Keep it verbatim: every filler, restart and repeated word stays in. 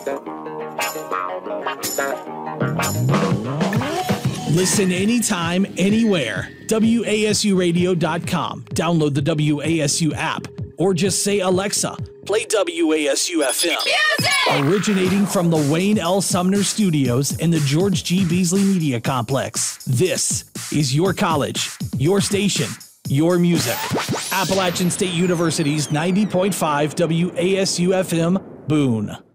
Listen anytime, anywhere. W A S U radio dot com. Download the W A S U app. Or just say, Alexa, play W A S U F M. Music! Originating from the Wayne L. Sumner Studios in the George G. Beasley Media Complex. This is your college, your station, your music. Appalachian State University's ninety point five W A S U F M, Boone.